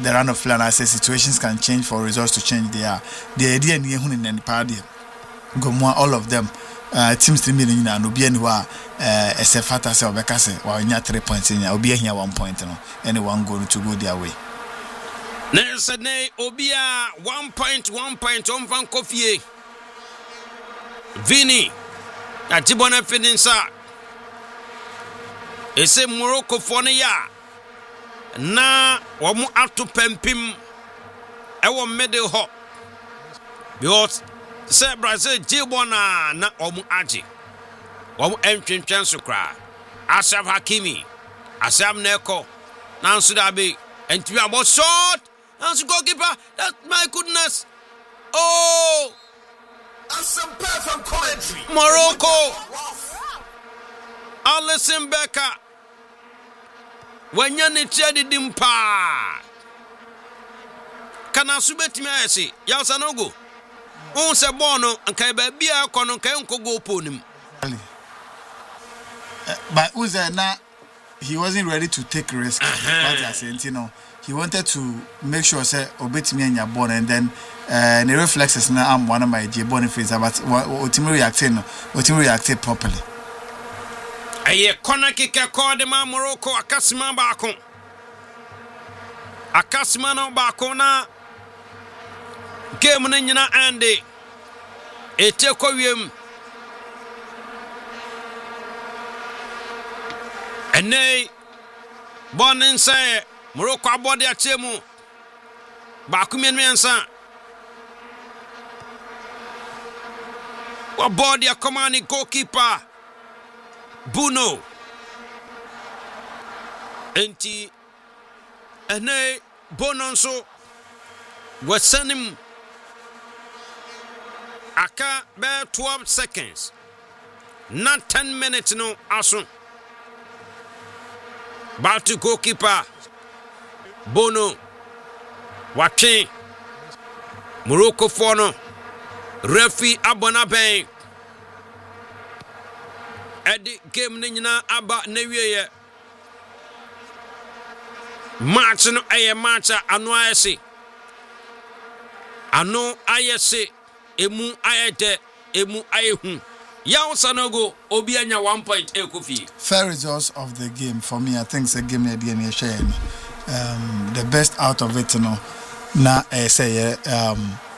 the run of play, and I say situations can change for results to change. The idea in the party, go more all of them. Teams 3 million and Obi anywhere Esefata say Obekase while you 3 points in Obi here 1 point, anyone going to go their way. Nelson Obia 1 point on Van Kofi Vini Atibona Fininsa Ese Morocco Fonia na wamu atu pempim ewo middle hop because say Brazil Jibona na omu aji wamu entwentwen so kra Ashraf Hakimi Asam Neko Nansu Dabi and we about shot Nansu goalkeeper that my goodness oh and some perfect commentary Morocco Alisson Becker when you need to dimpa kana subetimi ayesi ya sanogo on se bono ankai ba bia kono kai nko go ponim but Uzana he wasn't ready to take risk. He wanted to make sure say obetimi anya born and then the reflexes na am one of my Boniface but ultimately reacted properly. Aye corner kick called ma Morocco akasima baako akasima no baako na game na nyina ande eteko wiem ene bonin say Morocco abode achemu baako miensa wa body a commanding goalkeeper Bruno enti ene bononso wasanim aka be 12 seconds not 10 minutes no aso back to goalkeeper Bono watching Morocco for no referee abona ben Edi game ni nyina aba na wieye match no aye match anu ayese emu ayede emu ayehu yaw sanogo obi anya 1 point ekofi. Fair results of the game for me. I think it's a game that DNA share the best out of it na say a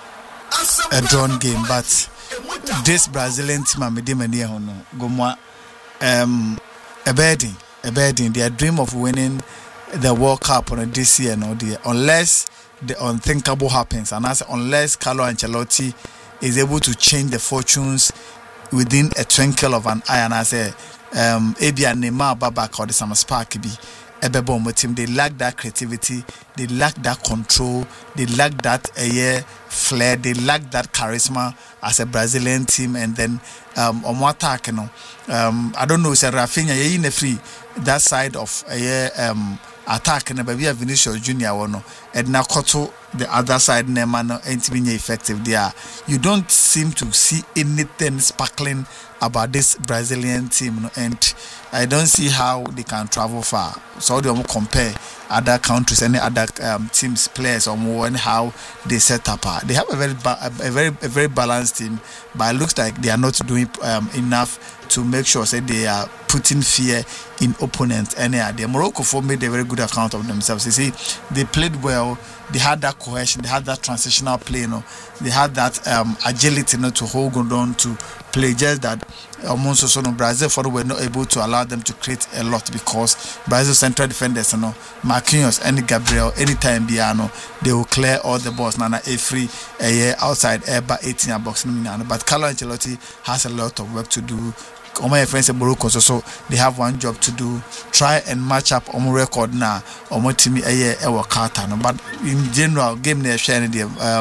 drawn game, but this Brazilian team amedimani hono gomwa a bedding their dream of winning the World Cup on this year unless the unthinkable happens, and as unless Carlo Ancelotti is able to change the fortunes within a twinkle of an eye, and I say Ebia Neymar Babak or the Summer Spark be Ebebombo team, they lack that creativity, they lack that control, they lack that flair, they lack that charisma as a Brazilian team. And then on attack, I don't know, say Rafinha in the free that side of attack and maybe Vinicius Junior one and now Koto the other side Neymar ain't being effective there. You don't seem to see anything sparkling about this Brazilian team, and I don't see how they can travel far. So they will compare other countries, any other teams, players, or more, and how they set up. They have a very balanced team, but it looks like they are not doing enough to make sure that they are putting fear in opponents. And the Morocco for made a very good account of themselves. You see, they played well. They had that cohesion. They had that transitional play. They had that agility to hold on to play. Just that Brazil were not able to allow them to create a lot because Brazil central defenders, Marquinhos and Gabriel, anytime they will clear all the balls. Nana a free outside by 18 box. But Carlo Ancelotti has a lot of work to do. My friends in Morocco, so they have one job to do: try and match up on record now. Or more team but in general, game near sharing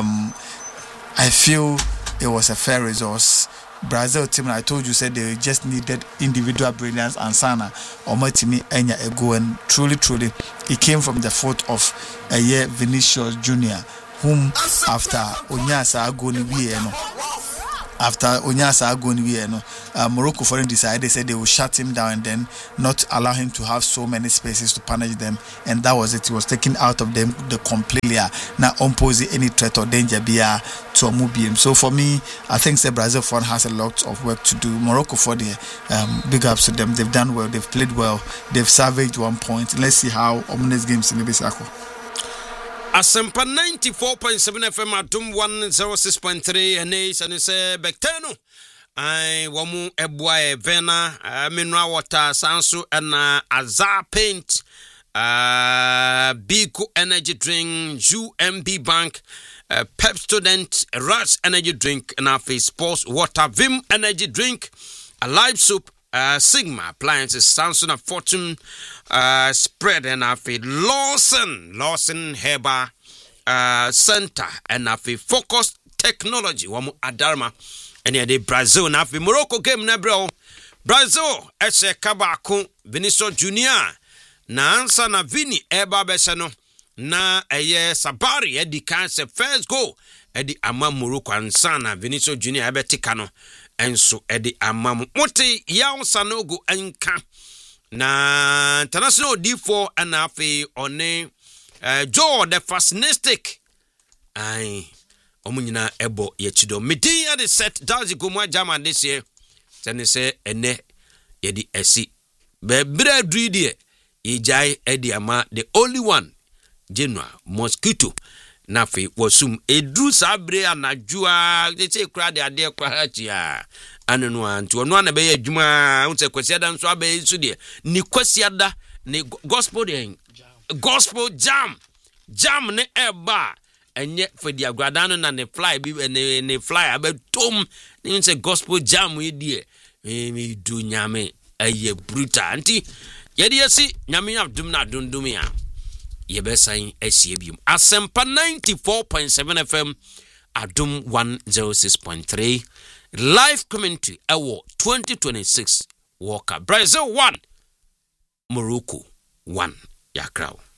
I feel it was a fair resource. Brazil team, I told you, said they just needed individual brilliance and Sana or more team Enya Ego, and truly, it came from the foot of Vinicius Junior, whom after Onyasa Agoni after Onyasa Agoniwe, Morocco for decided they said they will shut him down and then not allow him to have so many spaces to punish them, and that was it. He was taken out of them the completely. Now impose any threat or danger be to Amubium. So for me, I think the Brazil front has a lot of work to do. Morocco for the big ups to them. They've done well. They've played well. They've salvaged 1 point. Let's see how ominous games in the Bisako. Asempa 94.7 FM Atum 106.3 and Ace and say Bectano. I wamu ebwa vena mineral water sansu and Azar paint Bico energy drink UMB Bank Pep Student Rush energy drink and a sports water Vim energy drink a live soup Sigma appliances Samsung Fortune spread and a Lawson Heba Center and a focused technology wamu Adarma and the Brazil na Morocco game na bro Brazil ese kabako Vinicius Junior na ansa na Vini eba beseno na eye Sabari edi kanse first goal edi ama Morocco ansa na Vinicius Junior ebetika no enso edi ama mote yawo sanogo enka na international D4 and afi one Joe the fascistic ai omunyina ebo yechido medi ya the set dazi gomwa jama this year tene se ene yedi esi be bra druidie ijai edi ama the only one Genoa mosquito na fe wasum edru sabre anadua they say kra de ade kwa chia anenu antu onu na be adwuma unse kwasiada nso abe su de ni kwasiada ni gospel jam ne eba enye for the agradano na ne fly bi ne fly abetom ni unse gospel jam we die mi du nyame aye brutal anti ye de si nyame adum na dundum ya ye be san asie bium Asempa 94.7 FM Adum 106.3 live commentary awo 2026 Walker Brazil 1 Morocco 1 Yakrao